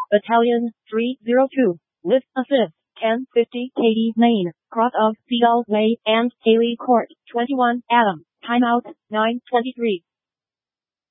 Battalion 302, lift assist, 1050 KD main, cross of Seagull Way and Haley Court, 21 Adam, timeout, 9:23.